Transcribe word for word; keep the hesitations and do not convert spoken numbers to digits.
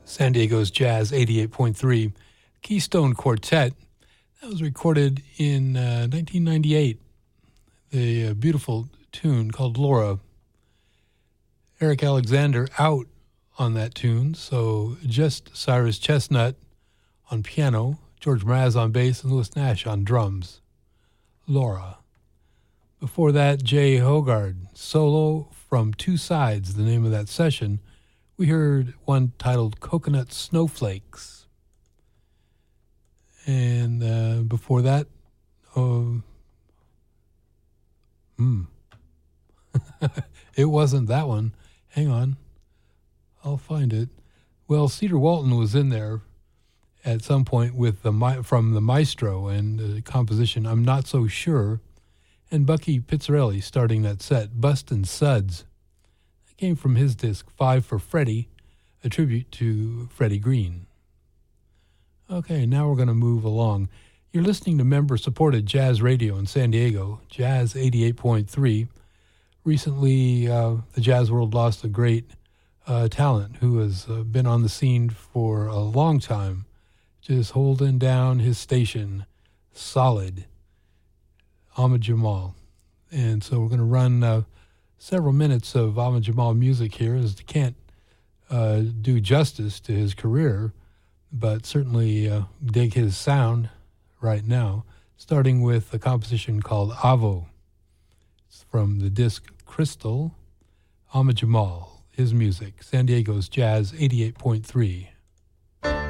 San Diego's Jazz eighty-eight point three. Keystone Quartet. That was recorded in uh, nineteen ninety-eight. The uh, beautiful tune called Laura. Eric Alexander out on that tune, so just Cyrus Chestnut on piano, George Mraz on bass, and Louis Nash on drums. Laura. Before that, Jay Hogard, solo from Two Sides, the name of that session. We heard one titled Coconut Snowflakes. And uh, before that, uh, hmm. It wasn't that one. Hang on. I'll find it. Well, Cedar Walton was in there at some point with the from the Maestro and the composition I'm Not So Sure, and Bucky Pizzarelli starting that set, Bustin' Suds. That came from his disc Five for Freddie, a tribute to Freddie Green. Okay, now we're going to move along. You're listening to member-supported jazz radio in San Diego, Jazz eighty-eight point three. Recently, uh, the jazz world lost a great uh, talent who has uh, been on the scene for a long time, just holding down his station solid, Ahmad Jamal. And so we're going to run uh, several minutes of Ahmad Jamal music here, as I can't uh, do justice to his career, but certainly uh, dig his sound right now, starting with a composition called Avo. It's from the disc Crystal. Ahmad Jamal, his music, San Diego's Jazz eighty-eight point three.